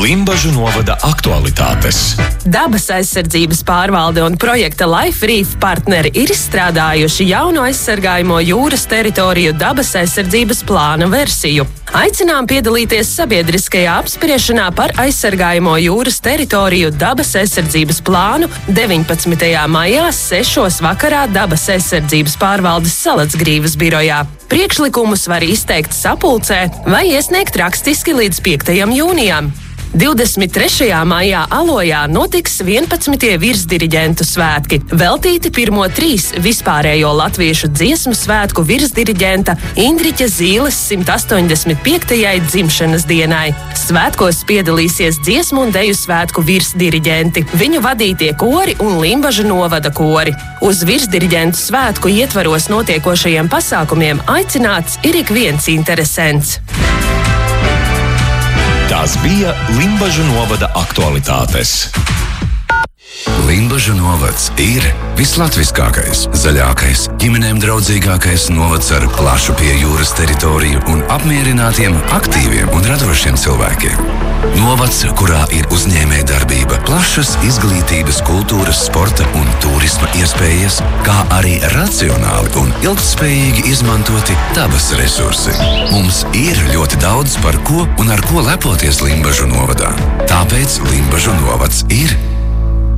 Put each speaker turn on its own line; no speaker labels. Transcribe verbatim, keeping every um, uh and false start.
Limbažu novada aktualitātes.
Dabas aizsardzības pārvalde un projekta Life Reef partneri ir izstrādājuši jaunu aizsargājamo jūras teritoriju dabas aizsardzības plāna versiju. Aicinām piedalīties sabiedriskajā apspriešanā par aizsargājamo jūras teritoriju dabas aizsardzības plānu deviņpadsmitajā maijā sešos vakarā Dabas aizsardzības pārvaldes Salacgrīvas birojā. Priekšlikumus var izteikt sapulcē vai iesniegt rakstiski līdz piektajam jūnijam. divdesmit trešajā maijā Alojā notiks vienpadsmitie virsdiriģentu svētki, veltīti pirmo trīs vispārējo latviešu dziesmu svētku virsdiriģenta Indriķa Zīles simt astoņdesmit piektajai dzimšanas dienai. Svētkos piedalīsies dziesmu un deju svētku virsdiriģenti, viņu vadītie kori un Limbažu novada kori. Uz virsdiriģentu svētku ietvaros notiekošajiem pasākumiem aicināts ir ik viens interesents.
Tās bija Limbažu novada aktualitātes.
Limbažu novads ir vislatviskākais, zaļākais, ģimenēm draudzīgākais novads ar plašu pie jūras teritoriju un apmierinātiem, aktīviem un radošiem cilvēkiem. Novads, kurā ir uzņēmējdarbība, plašas izglītības, kultūras, sporta un turisma iespējas, kā arī racionāli un ilgtspējīgi izmantoti dabas resursi. Mums ir ļoti daudz par ko un ar ko lepoties Limbažu novadā. Tāpēc Limbažu novads ir